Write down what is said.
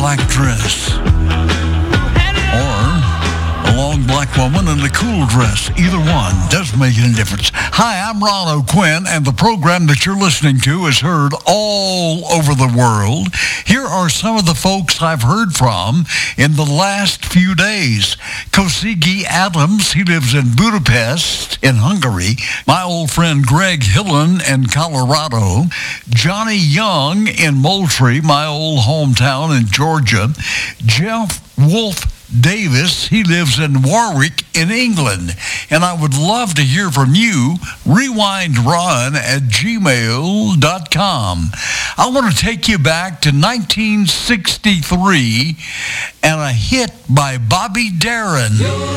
black dress. Or a long black woman in a cool dress. Either one doesn't make any difference. Hi, I'm Ron O'Quinn, and the program that you're listening to is heard all over the world. Here are some of the folks I've heard from in the last few days. Kosigi Adams, he lives in Budapest, in Hungary. My old friend Greg Hillen in Colorado. Johnny Young in Moultrie, my old hometown in Georgia. Jeff Wolf Davis, he lives in Warwick in England, and I would love to hear from you. rewindron@gmail.com. I want to take you back to 1963 and a hit by Bobby Darin.